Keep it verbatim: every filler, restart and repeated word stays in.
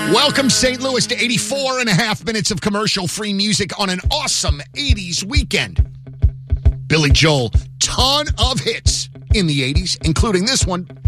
Welcome, Saint Louis, to eighty-four and a half minutes of commercial-free music on an awesome eighties weekend. Billy Joel, ton of hits in the eighties, including this one.